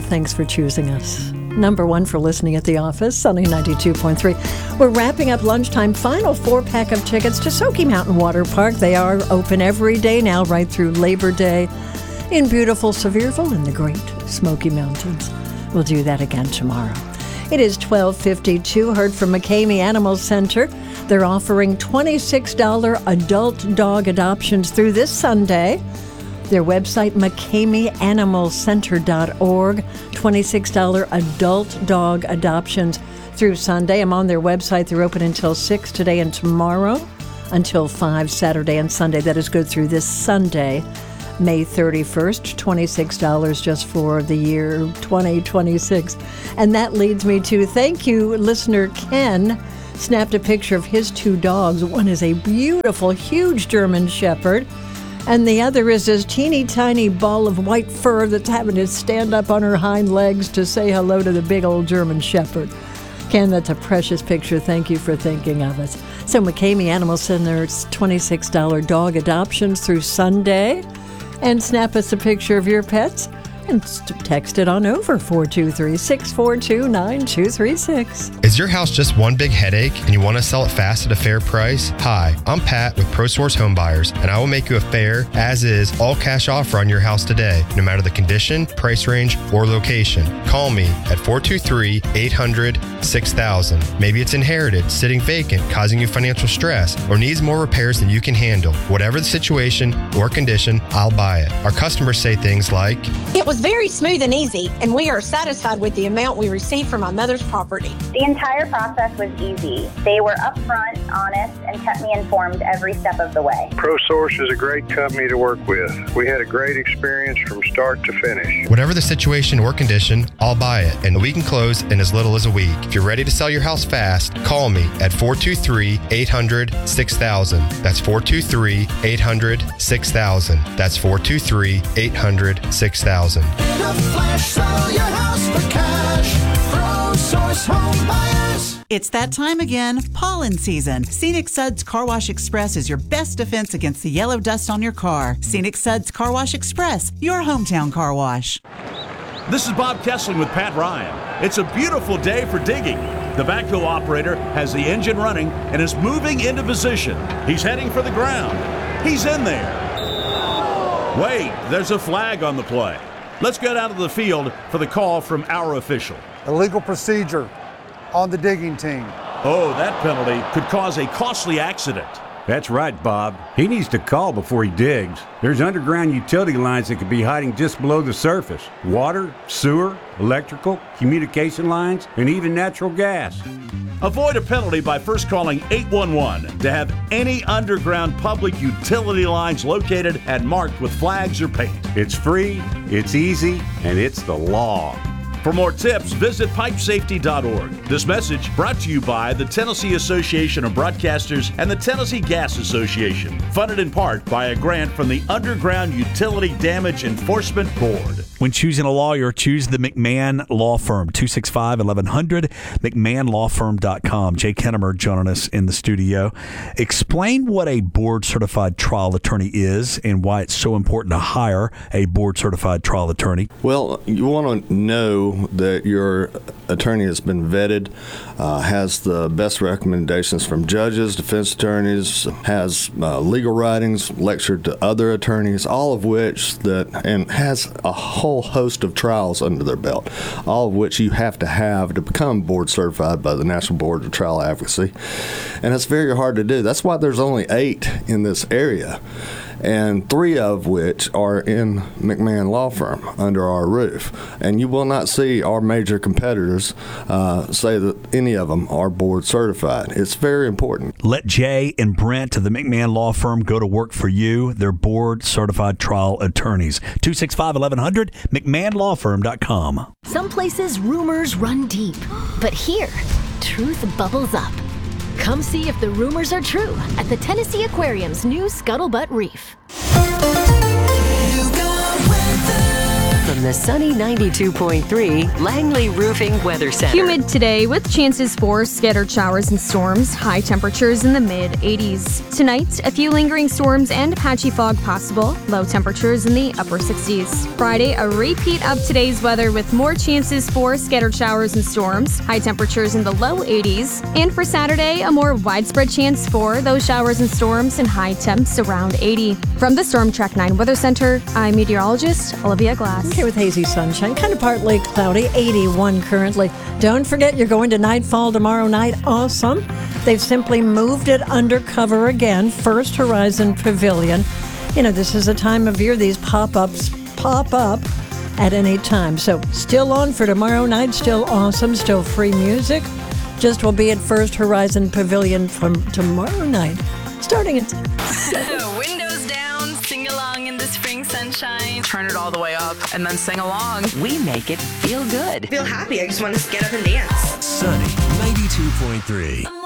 thanks for choosing us. Number one for listening at the office, Sunny 92.3. We're wrapping up lunchtime. Final 4-pack of tickets to Smoky Mountain Water Park. They are open every day now, right through Labor Day, in beautiful Sevierville in the Great Smoky Mountains. We'll do that again tomorrow. It is 12:52. Heard from McCamey Animal Center. They're offering $26 adult dog adoptions through this Sunday. Their website, McCameyAnimalCenter.org. $26 adult dog adoptions through Sunday. I'm on their website. They're open until 6 today and tomorrow, until 5 Saturday and Sunday. That is good through this Sunday, May 31st. $26 just for the year 2026. And that leads me to thank you, listener Ken. Snapped a picture of his 2 dogs. One is a beautiful, huge German Shepherd, and the other is this teeny tiny ball of white fur that's having to stand up on her hind legs to say hello to the big old German Shepherd. Ken, that's a precious picture. Thank you for thinking of us. So McCamey Animal Center's $26 dog adoptions through Sunday. And snap us a picture of your pets and text it on over 423-642-9236. Is your house just one big headache and you want to sell it fast at a fair price? Hi, I'm Pat with ProSource Home Buyers, and I will make you a fair, as-is, all-cash offer on your house today, no matter the condition, price range, or location. Call me at 423-800-6000. Maybe it's inherited, sitting vacant, causing you financial stress, or needs more repairs than you can handle. Whatever the situation or condition, I'll buy it. Our customers say things like, "It was very smooth and easy, and we are satisfied with the amount we received from my mother's property." The entire process was easy. They were upfront, honest, and kept me informed every step of the way. ProSource is a great company to work with. We had a great experience from start to finish. whatever the situation or condition, I'll buy it, and we can close in as little as a week. If you're ready to sell your house fast, call me at 423-800-6000. That's 423-800-6000. That's 423-800-6000. In a flash, sell your house for cash. ProSource Home Buyers. It's that time again, pollen season. Scenic Suds Car Wash Express is your best defense against the yellow dust on your car. Scenic Suds Car Wash Express, your hometown car wash. This is Bob Kessling with Pat Ryan. It's a beautiful day for digging. The backhoe operator has the engine running and is moving into position. He's heading for the ground. He's in there. Wait, there's a flag on the play. Let's get out of the field for the call from our official. Illegal procedure on the digging team. Oh, that penalty could cause a costly accident. That's right, Bob. He needs to call before he digs. There's underground utility lines that could be hiding just below the surface. Water, sewer, electrical, communication lines, and even natural gas. Avoid a penalty by first calling 811 to have any underground public utility lines located and marked with flags or paint. It's free, it's easy, and it's the law. For more tips, visit pipesafety.org. This message brought to you by the Tennessee Association of Broadcasters and the Tennessee Gas Association, funded in part by a grant from the Underground Utility Damage Enforcement Board. When choosing a lawyer, choose the McMahon Law Firm, 265-1100, McMahonLawFirm.com. Jay Kennemer joining us in the studio. Explain what a board-certified trial attorney is and why it's so important to hire a board-certified trial attorney. Well, you want to know that your attorney has been vetted, has the best recommendations from judges, defense attorneys, has legal writings, lectured to other attorneys, all of which and has a whole host of trials under their belt, all of which you have to become board certified by the National Board of Trial Advocacy. And it's very hard to do. That's why there's only 8 in this area, and 3 of which are in McMahon Law Firm under our roof. And you will not see our major competitors say that any of them are board certified. It's very important. Let Jay and Brent of the McMahon Law Firm go to work for you. They're board certified trial attorneys. 265-1100, McMahonLawFirm.com. Some places rumors run deep, but here, truth bubbles up. Come see if the rumors are true at the Tennessee Aquarium's new Scuttlebutt Reef. The from the sunny 92.3 Langley Roofing Weather Center. Humid today with chances for scattered showers and storms. High temperatures in the mid-80s. Tonight, a few lingering storms and patchy fog possible. Low temperatures in the upper 60s. Friday, a repeat of today's weather with more chances for scattered showers and storms. High temperatures in the low 80s. And for Saturday, a more widespread chance for those showers and storms and high temps around 80. From the Storm Track 9 Weather Center, I'm meteorologist Olivia Glass. Okay, with hazy sunshine, kind of partly cloudy, 81 currently. Don't forget, you're going to Nightfall tomorrow night. Awesome. They've simply moved it undercover again. First Horizon Pavilion. You know, this is a time of year these pop-ups pop up at any time. So still on for tomorrow night, still awesome, still free music. Just will be at First Horizon Pavilion from tomorrow night, starting at 10. Windows down, sing along in the spring sunshine. Turn it all the way up and then sing along. We make it feel good. Feel happy. I just want to get up and dance. Sunny 92.3.